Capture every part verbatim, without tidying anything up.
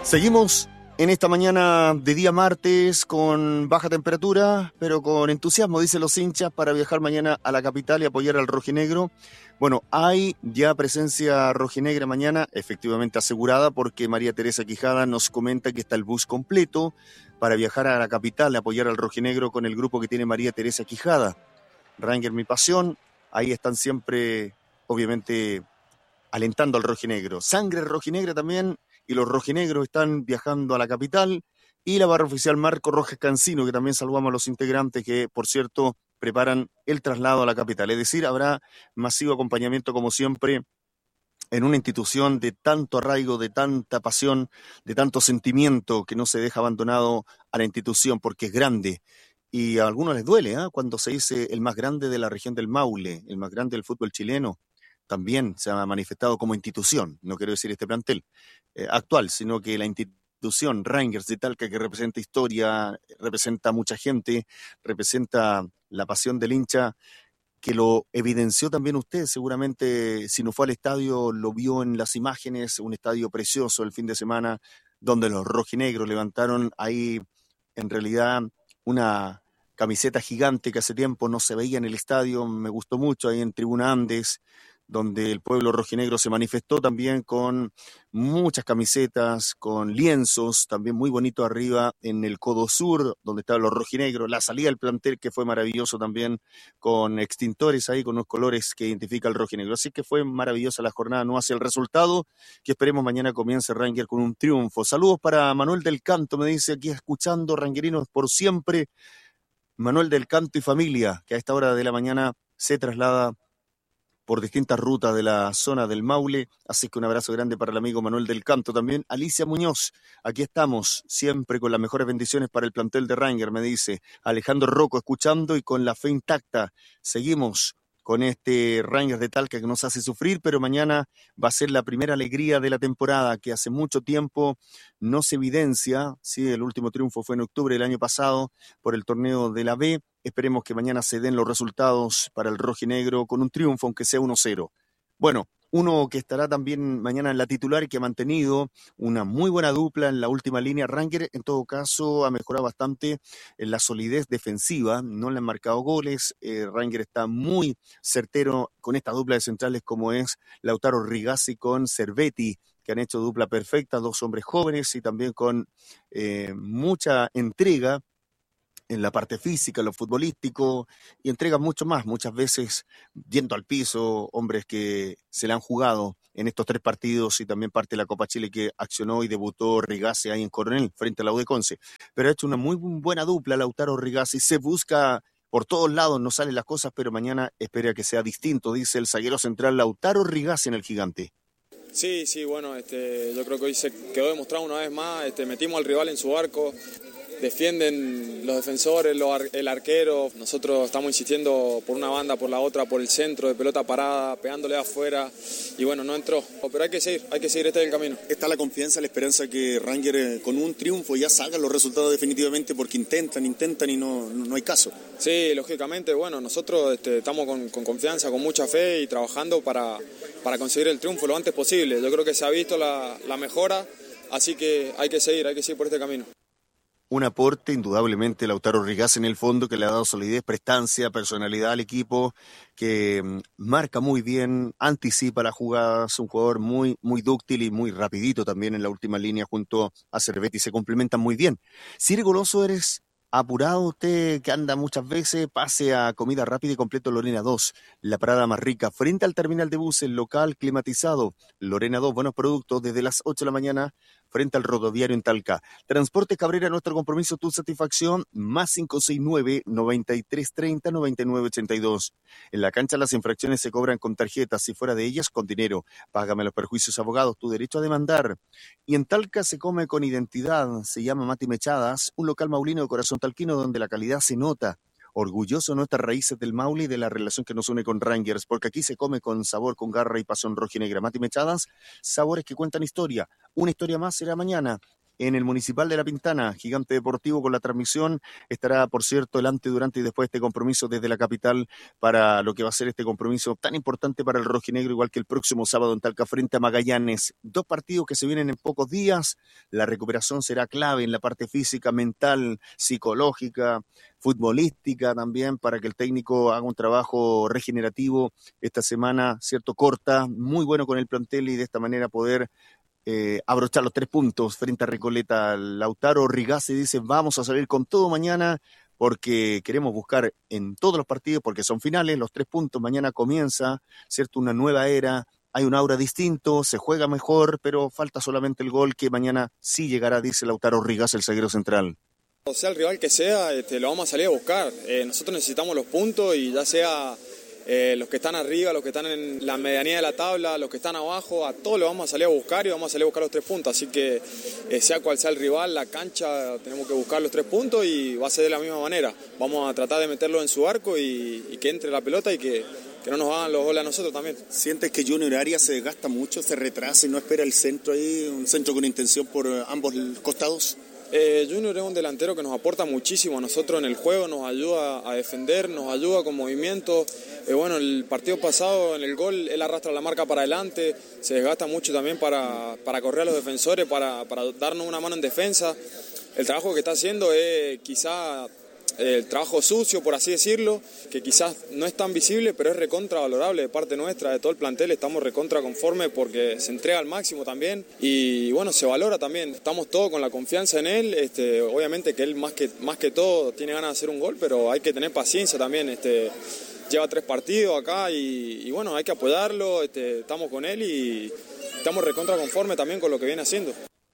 Seguimos en esta mañana de día martes con baja temperatura, pero con entusiasmo, dicen los hinchas, para viajar mañana a la capital y apoyar al rojinegro. Bueno, hay ya presencia rojinegra mañana, efectivamente asegurada, porque María Teresa Quijada nos comenta que está el bus completo para viajar a la capital y apoyar al rojinegro con el grupo que tiene María Teresa Quijada. Ranger Mi Pasión, ahí están siempre, obviamente, alentando al rojinegro. Sangre rojinegra también, y los rojinegros están viajando a la capital, y la barra oficial Marco Rojas Cancino, que también saludamos a los integrantes que, por cierto, preparan el traslado a la capital. Es decir, habrá masivo acompañamiento, como siempre, en una institución de tanto arraigo, de tanta pasión, de tanto sentimiento, que no se deja abandonado a la institución porque es grande. Y a algunos les duele, ¿eh? Cuando se dice el más grande de la región del Maule, el más grande del fútbol chileno, también se ha manifestado como institución, no quiero decir este plantel eh, actual, sino que la institución Rangers de Talca, que representa historia, representa mucha gente, representa la pasión del hincha, que lo evidenció también usted, seguramente si no fue al estadio lo vio en las imágenes, un estadio precioso el fin de semana, donde los rojinegros levantaron ahí en realidad una camiseta gigante que hace tiempo no se veía en el estadio, me gustó mucho ahí en Tribuna Andes, donde el pueblo rojinegro se manifestó también con muchas camisetas, con lienzos, también muy bonito arriba en el codo sur, donde estaban los rojinegros, la salida del plantel que fue maravilloso también, con extintores ahí, con unos colores que identifica el rojinegro. Así que fue maravillosa la jornada, no hace el resultado, que esperemos mañana comience Ranger con un triunfo. Saludos para Manuel del Canto, me dice aquí escuchando Ranguerinos por siempre, Manuel del Canto y familia, que a esta hora de la mañana se traslada por distintas rutas de la zona del Maule, así que un abrazo grande para el amigo Manuel del Canto también. Alicia Muñoz, aquí estamos, siempre con las mejores bendiciones para el plantel de Ranger, me dice Alejandro Rocco, escuchando y con la fe intacta. Seguimos con este Rangers de Talca que nos hace sufrir, pero mañana va a ser la primera alegría de la temporada, que hace mucho tiempo no se evidencia. Sí, el último triunfo fue en octubre del año pasado por el torneo de la B. Esperemos que mañana se den los resultados para el rojinegro con un triunfo, aunque sea uno cero. Bueno, uno que estará también mañana en la titular y que ha mantenido una muy buena dupla en la última línea. Ranger, en todo caso, ha mejorado bastante en la solidez defensiva, no le han marcado goles. Eh, Ranger está muy certero con esta dupla de centrales como es Lautaro Rigazzi con Cervetti, que han hecho dupla perfecta, dos hombres jóvenes y también con eh, mucha entrega en la parte física, en lo futbolístico, y entregan mucho más, muchas veces yendo al piso, hombres que se le han jugado en estos tres partidos y también parte de la Copa Chile que accionó y debutó Rigazzi ahí en Coronel, frente a la U de Conce. Pero ha hecho una muy buena dupla Lautaro Rigazzi, se busca por todos lados, no salen las cosas, pero mañana espera que sea distinto, dice el zaguero central Lautaro Rigazzi en el Gigante. Sí, sí, bueno, este, yo creo que hoy se quedó demostrado una vez más, este, metimos al rival en su arco, defienden los defensores, los ar- el arquero, nosotros estamos insistiendo por una banda, por la otra, por el centro, de pelota parada, pegándole afuera, y bueno, no entró, pero hay que seguir, hay que seguir, este es el camino. ¿Está la confianza, la esperanza que Ranger eh, con un triunfo ya salga los resultados definitivamente porque intentan, intentan y no, no, no hay caso? Sí, lógicamente, bueno, nosotros este, estamos con, con confianza, con mucha fe y trabajando para, para conseguir el triunfo lo antes posible. Yo creo que se ha visto la, la mejora, así que hay que seguir, hay que seguir por este camino. Un aporte, indudablemente, Lautaro Rigazzi en el fondo, que le ha dado solidez, prestancia, personalidad al equipo, que mm, marca muy bien, anticipa las jugadas, un jugador muy, muy dúctil y muy rapidito también en la última línea junto a Cervetti, se complementan muy bien. Siri Goloso, eres apurado usted, que anda muchas veces, pase a comida rápida y completo Lorena dos, la parada más rica, frente al terminal de buses, local climatizado, Lorena dos, buenos productos desde las ocho de la mañana, frente al rodoviario en Talca. Transporte Cabrera, nuestro compromiso, tu satisfacción, más cinco seis nueve, noventa y tres treinta, noventa y nueve ochenta y dos. En la cancha las infracciones se cobran con tarjetas, si fuera de ellas, con dinero. Págame los perjuicios, abogados, tu derecho a demandar. Y en Talca se come con identidad, se llama Mati Mechadas, un local maulino de corazón talquino donde la calidad se nota. Orgulloso de nuestras raíces del Maule y de la relación que nos une con Rangers, porque aquí se come con sabor, con garra y pasión rojinegra. Mati Mechadas, sabores que cuentan historia. Una historia más será mañana en el Municipal de La Pintana. Gigante Deportivo con la transmisión. Estará, por cierto, el antes, durante y después de este compromiso desde la capital para lo que va a ser este compromiso tan importante para el rojinegro, igual que el próximo sábado en Talca frente a Magallanes. Dos partidos que se vienen en pocos días. La recuperación será clave en la parte física, mental, psicológica, futbolística también, para que el técnico haga un trabajo regenerativo esta semana, cierto, corta, muy bueno con el plantel y de esta manera poder eh, abrochar los tres puntos frente a Recoleta. Lautaro Rigazzi dice, vamos a salir con todo mañana porque queremos buscar en todos los partidos, porque son finales, los tres puntos, mañana comienza, cierto, una nueva era, hay un aura distinto, se juega mejor, pero falta solamente el gol que mañana sí llegará, dice Lautaro Rigazzi, el zaguero central. O sea el rival que sea, este, lo vamos a salir a buscar. Eh, nosotros necesitamos los puntos y ya sea eh, los que están arriba, los que están en la medianía de la tabla, los que están abajo, a todos los vamos a salir a buscar y vamos a salir a buscar los tres puntos. Así que eh, sea cual sea el rival, la cancha, tenemos que buscar los tres puntos y va a ser de la misma manera. Vamos a tratar de meterlo en su arco y, y que entre la pelota y que, que no nos hagan los goles a nosotros también. ¿Sientes que Junior Arias se desgasta mucho, se retrasa y no espera el centro ahí, un centro con intención por ambos costados? Eh, Junior es un delantero que nos aporta muchísimo a nosotros en el juego, nos ayuda a defender, nos ayuda con movimiento. Eh, bueno, el partido pasado en el gol él arrastra la marca para adelante, se desgasta mucho también para, para correr a los defensores, para, para darnos una mano en defensa. El trabajo que está haciendo es quizá el trabajo sucio, por así decirlo, que quizás no es tan visible, pero es recontra valorable de parte nuestra, de todo el plantel. Estamos recontra conformes porque se entrega al máximo también y bueno, se valora también. Estamos todos con la confianza en él, este, obviamente que él más que, más que todo tiene ganas de hacer un gol, pero hay que tener paciencia también. Este, lleva tres partidos acá y, y bueno, hay que apoyarlo, este, estamos con él y estamos recontra conformes también con lo que viene haciendo.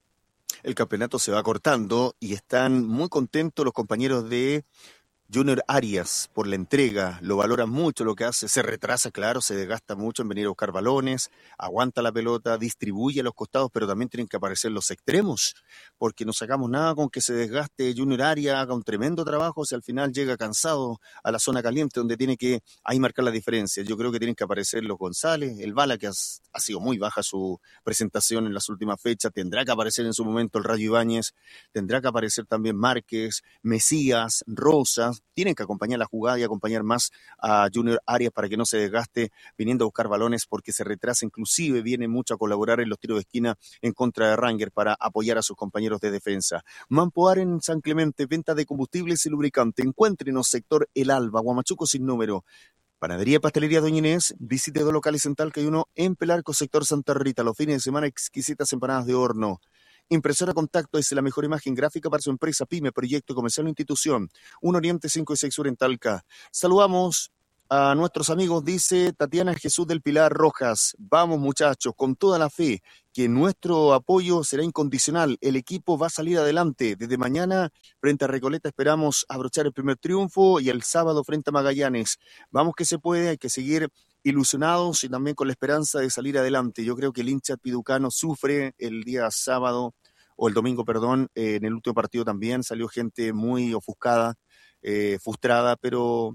El campeonato se va cortando y están muy contentos los compañeros de Junior Arias por la entrega, lo valoran mucho lo que hace, se retrasa, claro, se desgasta mucho en venir a buscar balones, aguanta la pelota, distribuye a los costados, pero también tienen que aparecer los extremos, porque no sacamos nada con que se desgaste Junior Arias, haga un tremendo trabajo, si al final llega cansado a la zona caliente donde tiene que ahí marcar la diferencia. Yo creo que tienen que aparecer los González, el Bala, que ha, ha sido muy baja su presentación en las últimas fechas, tendrá que aparecer en su momento el Rayo Ibáñez, tendrá que aparecer también Márquez, Mesías, Rosas. Tienen que acompañar la jugada y acompañar más a Junior Arias para que no se desgaste viniendo a buscar balones porque se retrasa, inclusive viene mucho a colaborar en los tiros de esquina en contra de Ranger para apoyar a sus compañeros de defensa. Mampoar en San Clemente, venta de combustibles y lubricante. Encuéntrenos sector El Alba, Huamachuco sin número. Panadería y Pastelería Doña Inés, visite dos locales en Talca y uno en Pelarco, sector Santa Rita. Los fines de semana, exquisitas empanadas de horno. Impresora Contacto es la mejor imagen gráfica para su empresa, pyme, proyecto, comercial o institución. Un Oriente cinco y seis Sur en Talca. Saludamos a nuestros amigos, dice Tatiana Jesús del Pilar Rojas. Vamos muchachos, con toda la fe, que nuestro apoyo será incondicional. El equipo va a salir adelante. Desde mañana, frente a Recoleta, esperamos abrochar el primer triunfo y el sábado frente a Magallanes. Vamos que se puede, hay que seguir ilusionados y también con la esperanza de salir adelante. Yo creo que el hincha piducano sufre el día sábado, o el domingo, perdón, eh, en el último partido también salió gente muy ofuscada, eh, frustrada, pero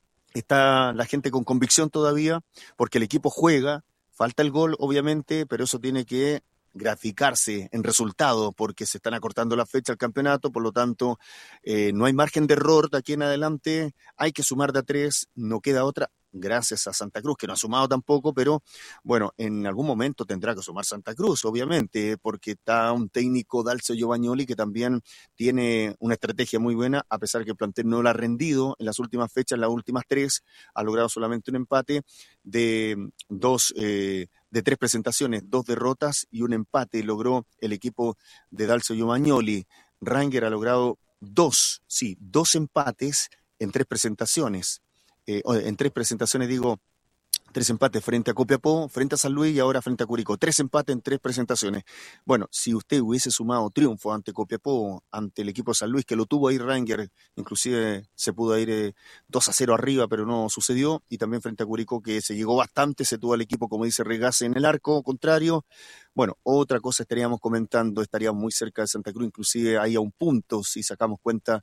está la gente con convicción todavía, porque el equipo juega, falta el gol obviamente, pero eso tiene que graficarse en resultado, porque se están acortando la fecha del campeonato, por lo tanto, eh, no hay margen de error de aquí en adelante, hay que sumar de a tres, no queda otra, gracias a Santa Cruz, que no ha sumado tampoco, pero bueno, en algún momento tendrá que sumar Santa Cruz, obviamente, porque está un técnico, Dalcio Giovagnoli, que también tiene una estrategia muy buena, a pesar que el plantel no la ha rendido en las últimas fechas, las últimas tres, ha logrado solamente un empate de dos, eh, de tres presentaciones, dos derrotas y un empate logró el equipo de Dalcio Giovagnoli. Ranger ha logrado dos, sí, dos empates en tres presentaciones. Eh, en tres presentaciones, digo, tres empates frente a Copiapó, frente a San Luis y ahora frente a Curicó. Tres empates en tres presentaciones. Bueno, si usted hubiese sumado triunfo ante Copiapó, ante el equipo de San Luis, que lo tuvo ahí Ranger, inclusive se pudo ir eh, dos a cero arriba, pero no sucedió, y también frente a Curicó, que se llegó bastante, se tuvo al equipo, como dice Regase, en el arco contrario. Bueno, otra cosa estaríamos comentando, estaríamos muy cerca de Santa Cruz, inclusive ahí a un punto, si sacamos cuenta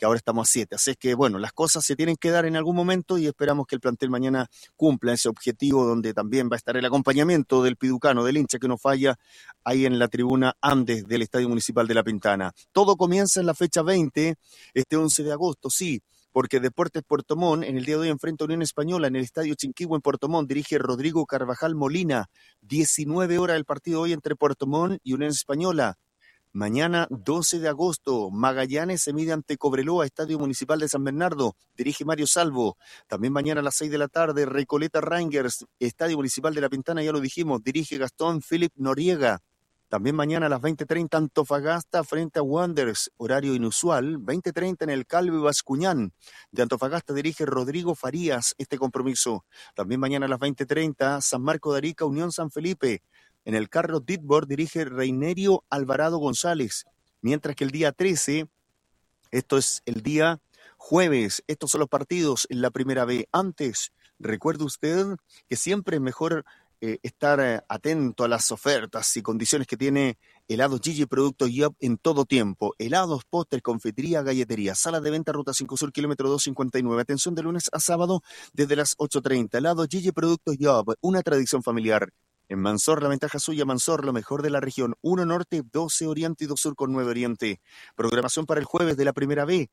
que ahora estamos a siete. Así es que, bueno, las cosas se tienen que dar en algún momento y esperamos que el plantel mañana cumpla ese objetivo, donde también va a estar el acompañamiento del piducano, del hincha que no falla, ahí en la tribuna Andes del Estadio Municipal de La Pintana. Todo comienza en la fecha veinte, este once de agosto, sí, porque Deportes Puerto Montt en el día de hoy enfrenta a Unión Española en el Estadio Chinquihue en Puerto Montt. Dirige Rodrigo Carvajal Molina. diecinueve horas el partido hoy entre Puerto Montt y Unión Española. Mañana, doce de agosto, Magallanes se mide ante Cobreloa, Estadio Municipal de San Bernardo. Dirige Mario Salvo. También mañana a las seis de la tarde, Recoleta Rangers, Estadio Municipal de La Pintana, ya lo dijimos. Dirige Gastón Philip Noriega. También mañana a las veinte treinta Antofagasta frente a Wanderers, horario inusual, veinte treinta en el Calvi Bascuñán. De Antofagasta dirige Rodrigo Farías este compromiso. También mañana a las veinte treinta San Marco de Arica, Unión San Felipe. En el Carlos Ditborg dirige Reinerio Alvarado González. Mientras que el día trece, esto es el día jueves, estos son los partidos en la primera B. Antes, recuerde usted que siempre es mejor Eh, estar eh, atento a las ofertas y condiciones que tiene Helados Gigi Productos Job en todo tiempo. Helados, póster, confitería, galletería. Sala de venta, Ruta cinco Sur, kilómetro doscientos cincuenta y nueve. Atención de lunes a sábado desde las ocho treinta. Helados Gigi Productos Job, una tradición familiar. En Mansor, la ventaja suya, Mansor, lo mejor de la región. uno Norte, doce Oriente y dos Sur con nueve Oriente. Programación para el jueves de la primera B.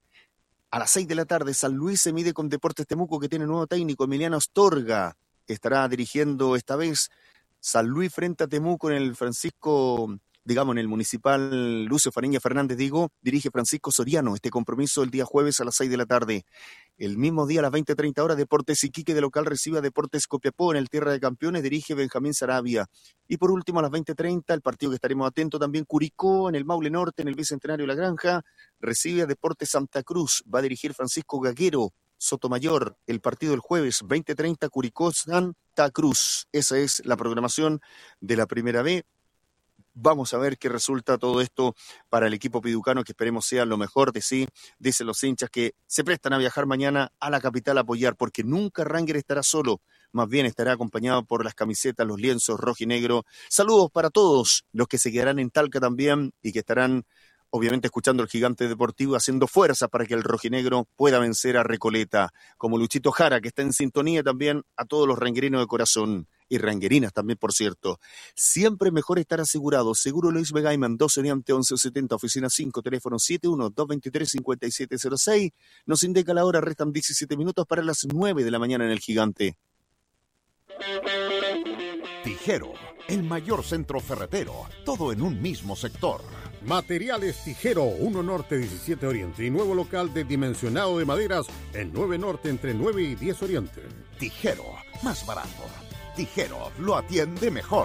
A las seis de la tarde, San Luis se mide con Deportes Temuco, que tiene nuevo técnico, Emiliano Astorga. Estará dirigiendo esta vez San Luis frente a Temuco en el Francisco, digamos, en el municipal Lucio Fariña Fernández, digo, dirige Francisco Soriano. Este compromiso el día jueves a las seis de la tarde. El mismo día a las veinte treinta horas, Deportes Iquique de local recibe a Deportes Copiapó en el Tierra de Campeones, dirige Benjamín Sarabia. Y por último a las veinte treinta, el partido que estaremos atentos también, Curicó en el Maule Norte, en el Bicentenario de la Granja, recibe a Deportes Santa Cruz, va a dirigir Francisco Gaguero. Sotomayor, el partido del jueves, veinte treinta, Curicó Santa Cruz. Esa es la programación de la primera B. Vamos a ver qué resulta todo esto para el equipo piducano, que esperemos sea lo mejor de sí. Dicen los hinchas que se prestan a viajar mañana a la capital a apoyar, porque nunca Ranger estará solo, más bien estará acompañado por las camisetas, los lienzos rojo y negro. Saludos para todos los que se quedarán en Talca también y que estarán obviamente escuchando el Gigante Deportivo, haciendo fuerza para que el rojinegro pueda vencer a Recoleta, como Luchito Jara, que está en sintonía también, a todos los ranguerinos de corazón, y ranguerinas también, por cierto. Siempre mejor estar asegurado. Seguro Luis Begaiman, doce Oriente once setenta, oficina cinco, teléfono siete uno dos dos tres cinco siete cero seis. Nos indica la hora, restan diecisiete minutos para las nueve de la mañana en el Gigante. Tijero, el mayor centro ferretero, todo en un mismo sector. Materiales Tijero, uno Norte, diecisiete Oriente y nuevo local de dimensionado de maderas en nueve Norte entre nueve y diez Oriente. Tijero, más barato. Tijero, lo atiende mejor.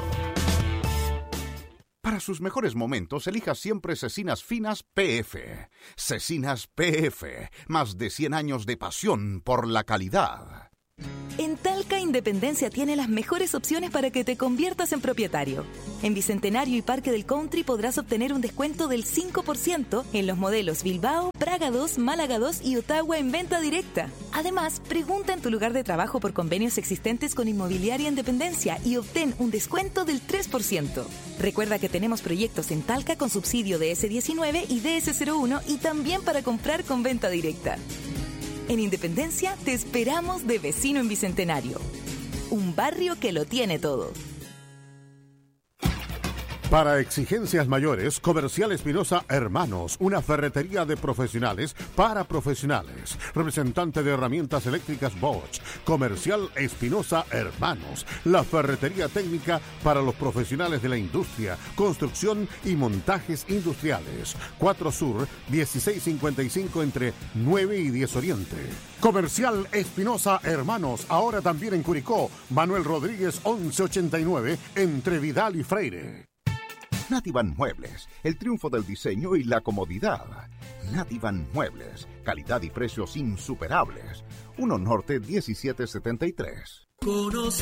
Para sus mejores momentos, elija siempre Cecinas Finas P F. Cecinas P F, más de cien años de pasión por la calidad. En Talca Independencia tiene las mejores opciones para que te conviertas en propietario. En Bicentenario y Parque del Country podrás obtener un descuento del cinco por ciento en los modelos Bilbao, Praga dos, Málaga dos y Ottawa en venta directa. Además, pregunta en tu lugar de trabajo por convenios existentes con Inmobiliaria Independencia y obtén un descuento del tres por ciento. Recuerda que tenemos proyectos en Talca con subsidio de ese diecinueve y D S cero uno y también para comprar con venta directa. En Independencia te esperamos de vecino en Bicentenario. Un barrio que lo tiene todo. Para exigencias mayores, Comercial Espinosa Hermanos, una ferretería de profesionales para profesionales. Representante de herramientas eléctricas Bosch. Comercial Espinosa Hermanos, la ferretería técnica para los profesionales de la industria, construcción y montajes industriales. cuatro Sur, dieciséis cincuenta y cinco entre nueve y diez Oriente. Comercial Espinosa Hermanos, ahora también en Curicó. Manuel Rodríguez once ochenta y nueve entre Vidal y Freire. Nativan Muebles, el triunfo del diseño y la comodidad. Nativan Muebles, calidad y precios insuperables. uno Norte diecisiete setenta y tres. Conoce